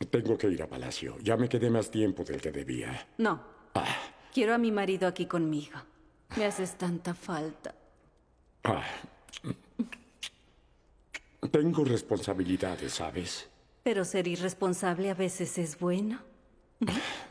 Tengo que ir a Palacio. Ya me quedé más tiempo del que debía. No. Quiero a mi marido aquí conmigo. Me haces tanta falta. Tengo responsabilidades, ¿sabes? Pero ser irresponsable a veces es bueno.